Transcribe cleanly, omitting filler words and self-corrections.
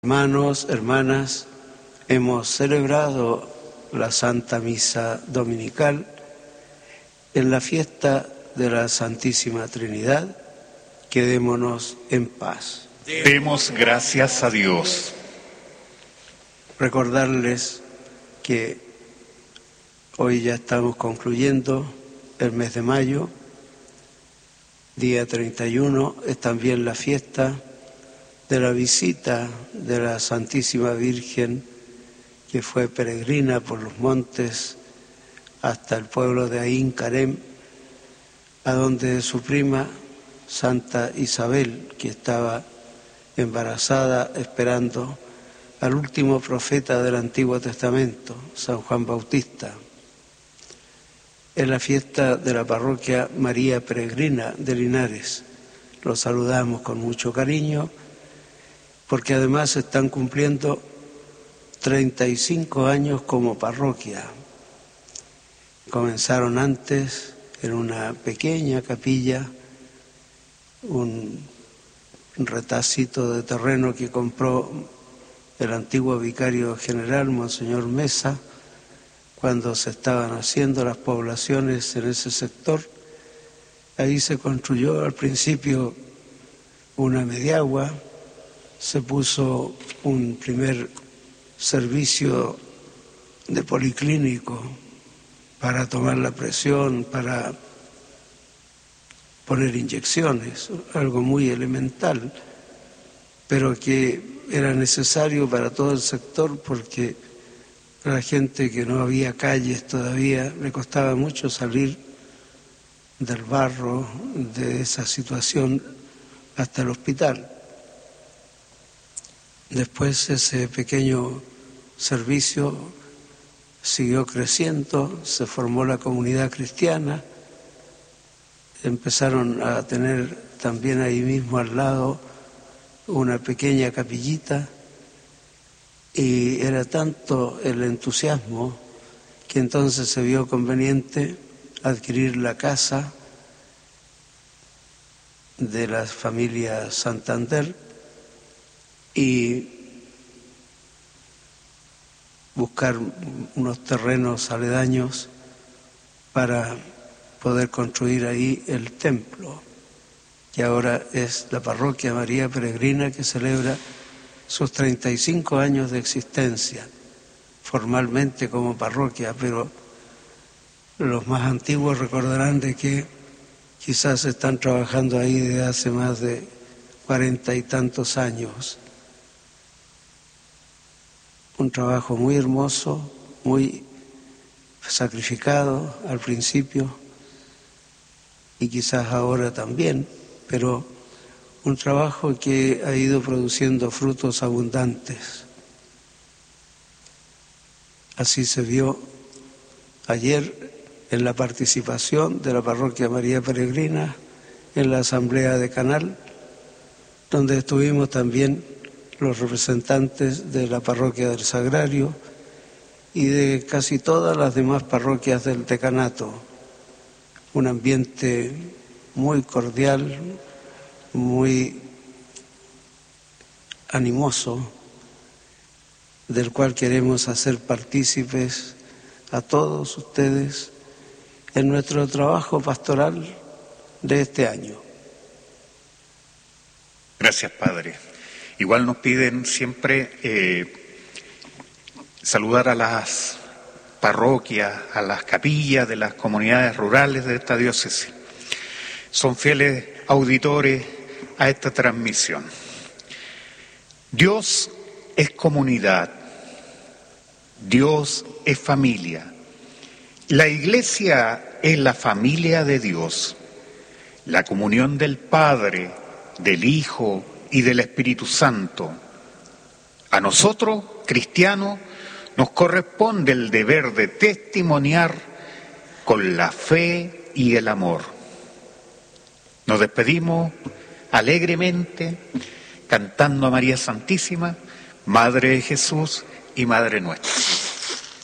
Hermanos, hermanas, hemos celebrado la Santa Misa Dominical en la fiesta de la Santísima Trinidad. Quedémonos en paz. Demos gracias a Dios. Recordarles que hoy ya estamos concluyendo el mes de mayo. Día 31 es también la fiesta de la visita de la Santísima Virgen, que fue peregrina por los montes hasta el pueblo de Ain Karem, a donde su prima Santa Isabel, que estaba embarazada esperando al último profeta del Antiguo Testamento, San Juan Bautista. Es la fiesta de la parroquia María Peregrina de Linares. Los saludamos con mucho cariño, porque además están cumpliendo 35 años como parroquia. Comenzaron antes en una pequeña capilla, un retacito de terreno que compró el antiguo vicario general, Monseñor Mesa, cuando se estaban haciendo las poblaciones en ese sector. Ahí se construyó al principio una mediagua, se puso un primer servicio de policlínico para tomar la presión, para poner inyecciones, algo muy elemental, pero que era necesario para todo el sector porque a la gente que no había calles todavía le costaba mucho salir del barro, de esa situación, hasta el hospital. Después ese pequeño servicio siguió creciendo, se formó la comunidad cristiana, empezaron a tener también ahí mismo al lado una pequeña capillita, y era tanto el entusiasmo que entonces se vio conveniente adquirir la casa de la familia Santander y buscar unos terrenos aledaños para poder construir ahí el templo, que ahora es la parroquia María Peregrina, que celebra sus 35 años de existencia, formalmente como parroquia, pero los más antiguos recordarán de que quizás están trabajando ahí desde hace más de 40 y tantos años. Un trabajo muy hermoso, muy sacrificado al principio y quizás ahora también, pero un trabajo que ha ido produciendo frutos abundantes. Así se vio ayer en la participación de la parroquia María Peregrina en la asamblea de Canal, donde estuvimos también los representantes de la parroquia del Sagrario y de casi todas las demás parroquias del decanato. Un ambiente muy cordial, muy animoso, del cual queremos hacer partícipes a todos ustedes en nuestro trabajo pastoral de este año. Gracias, Padre. Igual nos piden siempre saludar a las parroquias, a las capillas de las comunidades rurales de esta diócesis. Son fieles auditores a esta transmisión. Dios es comunidad, Dios es familia. La Iglesia es la familia de Dios, la comunión del Padre, del Hijo y del Espíritu Santo. A nosotros, cristianos, nos corresponde el deber de testimoniar con la fe y el amor. Nos despedimos alegremente cantando a María Santísima, Madre de Jesús y Madre nuestra.